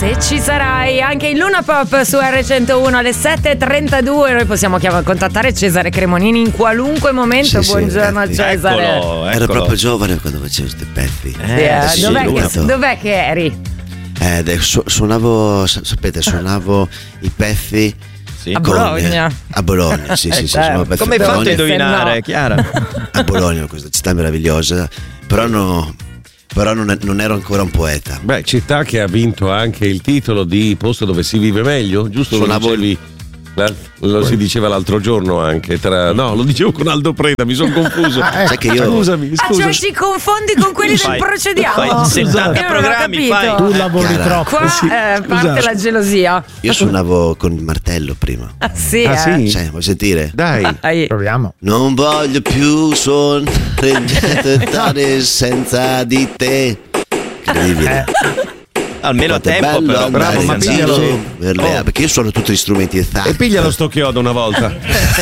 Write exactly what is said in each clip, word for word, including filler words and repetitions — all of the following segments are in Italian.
Se ci sarai anche in Luna Pop su erre centouno alle sette e trentadue, noi possiamo chiamare, contattare Cesare Cremonini in qualunque momento. Sì, Buongiorno sì, Cesare. Eccolo, eccolo. Ero proprio giovane quando facevo questi pezzi. Eh, eh, sì, dov'è, che, dov'è che eri? Eh, su, suonavo, sapete, suonavo i pezzi. Sì. A Bologna. Con, a Bologna, sì, sì, sì. Certo. Come hai fatto a indovinare, no. Chiara? A Bologna, questa città meravigliosa, però no. Però non, è, non ero ancora un poeta. Beh, città che ha vinto anche il titolo di posto dove si vive meglio, giusto? Suonavo lo dicevi, eh? Lo si diceva l'altro giorno anche tra, no, lo dicevo con Aldo Preda, mi sono confuso. Ah, eh, che io... Scusami, scusa. Ah, cioè ci confondi con quelli fai, del Procediamo? Fai settanta programmi, fai. Tu lavori Chiara. troppo. Qua sì. eh, parte la gelosia. Io suonavo con il martello prima. Ah sì, Ah, eh. sì? Cioè, vuoi sentire? Dai. Dai. Proviamo. Non voglio più suonare senza di te. Incredibile. Almeno a Quanto è tempo, bello però. andare Bravo, ma in piglialo. giro per le- Oh. Perché io suono tutti gli strumenti e E piglia lo sto chiodo una volta.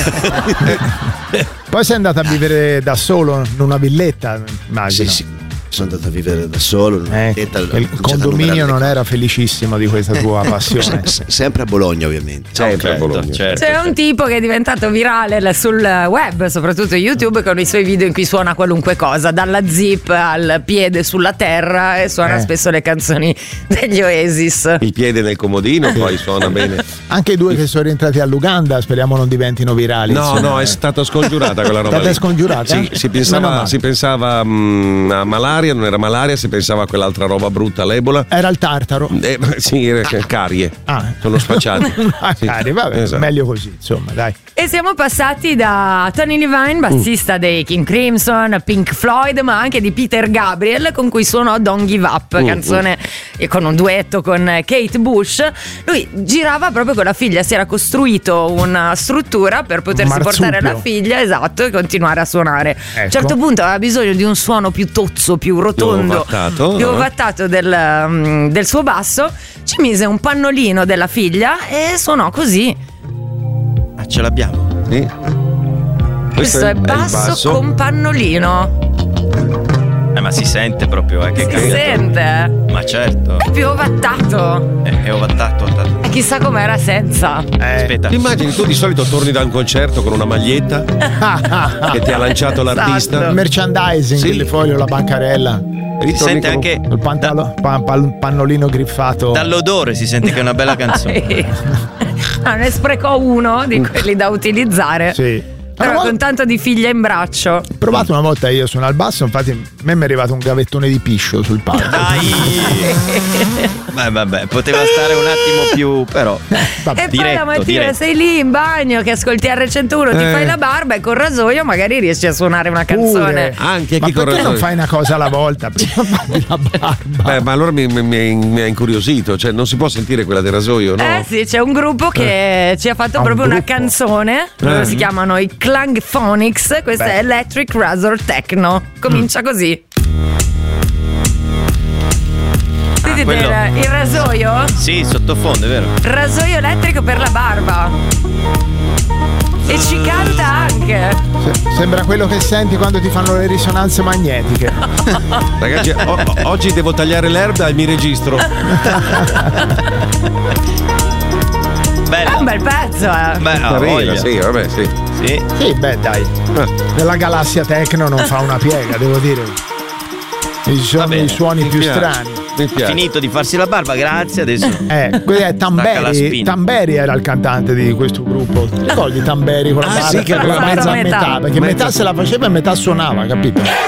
Poi sei andata a vivere da solo in una villetta, Sì, immagino. sì. Sono andato a vivere da solo. Eh, il condominio non era felicissimo di questa tua passione. Sempre a Bologna, ovviamente. Sempre a Certo, Bologna. certo, C'è certo. un tipo che è diventato virale sul web, soprattutto YouTube, con i suoi video in cui suona qualunque cosa, dalla zip al piede sulla terra, e suona Eh. spesso le canzoni degli Oasis. Il piede nel comodino, poi suona bene. Anche i due che sono rientrati all'Uganda, speriamo non diventino virali. No, insomma. no, è stata scongiurata quella roba. Stata lì. scongiurata? Sì, si Meno pensava, male. si pensava mh, a malaria, non era malaria, si pensava a quell'altra roba brutta, l'Ebola. Era il tartaro. Eh, sì, era carie. Ah. Sono spacciati. Ah, Sì, cari, vabbè, esatto. meglio così, insomma, dai. E siamo passati da Tony Levine, bassista dei King Crimson, Pink Floyd, ma anche di Peter Gabriel, con cui suonò Don't Give Up, Mm, canzone e con un duetto con Kate Bush. Lui girava proprio con la figlia, si era costruito una struttura per potersi Marsupio. portare la figlia, esatto, e continuare a suonare. A un Ecco. certo punto aveva bisogno di un suono più tozzo, più rotondo, ovattato, più no? ovattato del, mm, del suo basso. Ci mise un pannolino della figlia e suonò così. Ah, ce l'abbiamo. Sì. Questo è il basso, con pannolino. Eh, ma si sente proprio, eh, che Si cambia. sente? Ma certo. È più ovattato. È, è ovattato. ovattato. E chissà com'era senza. Eh, Aspetta. Ti immagini, tu di solito torni da un concerto con una maglietta che ti ha lanciato l'artista. Esatto. merchandising, Sì. il foglio, la bancarella, E ritorni Si sente con- anche il pantalo- pa- pal- pannolino griffato. dall'odore, si sente che è una bella canzone. Ah, ne sprecò uno di quelli da utilizzare. Sì. Però Però con tanto di figlia in braccio. ho provato una volta io suono al basso, infatti a me mi è arrivato un gavettone di piscio sul palco. Dai. Beh, vabbè, poteva stare un attimo più, però. Vabbè. E poi Diretto, la mattina diretto. sei lì in bagno che ascolti erre centouno, ti Eh. fai la barba e col rasoio magari riesci a suonare una canzone. Pure. Anche Ma chi con perché non rasoio. fai una cosa alla volta? Prima fai la barba. Beh, ma allora mi, mi- mi- mi ha incuriosito, cioè non si può sentire quella del rasoio, no? Eh sì, c'è un gruppo che ci ha fatto Ah, un proprio una gruppo. canzone. Loro Eh. si chiamano i Clang Phonics. Questa Beh. è Electric Razor Techno. Comincia così. Sentite quello- il, il rasoio? Sì, sottofondo, è vero. Rasoio elettrico per la barba. E ci canta anche. Se- Sembra quello che senti quando ti fanno le risonanze magnetiche. Ragazzi, o- o- oggi devo tagliare l'erba e mi registro. È Bello. un bel pezzo, eh. Beh, ha Carina, voglia. sì, vabbè, sì. Sì. Sì, beh, dai. Nella galassia techno non fa una piega, devo dire. Ci sono bene, i suoni mi più piace. strani. Mi Ha piace. finito di farsi la barba, grazie. Adesso. Eh, quello è Stacca la Tamberi. spina. Tamberi era il cantante di questo gruppo. Ti ricordi Tamberi con la Ah, barba? sì, che Quella aveva mezza a metà. metà, perché Mezza- metà se la faceva e metà suonava, capito?